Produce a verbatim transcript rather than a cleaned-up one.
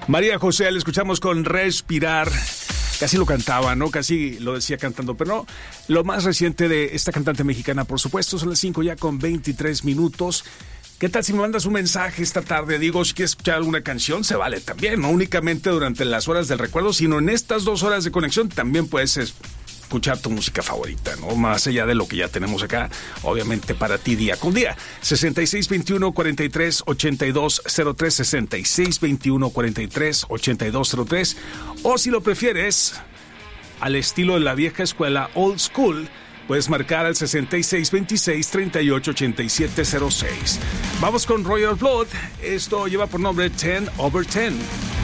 María José, le escuchamos con Respirar. Casi lo cantaba, ¿no? Casi lo decía cantando, pero no. Lo más reciente de esta cantante mexicana, por supuesto, son las cinco ya con veintitrés minutos. ¿Qué tal si me mandas un mensaje esta tarde? Digo, si quieres escuchar alguna canción, se vale también. No únicamente durante las horas del recuerdo, sino en estas dos horas de conexión también puedes escuchar tu música favorita, ¿no? Más allá de lo que ya tenemos acá, obviamente para ti día con día. sesenta y seis veintiuno cuarenta y tres ochenta y dos cero tres, sesenta y seis veintiuno cuarenta y tres ochenta y dos cero tres. O si lo prefieres, al estilo de la vieja escuela, old school, puedes marcar al sesenta y seis veintiséis treinta y ocho ochenta y siete cero seis. Vamos con Royal Blood. Esto lleva por nombre ten over ten.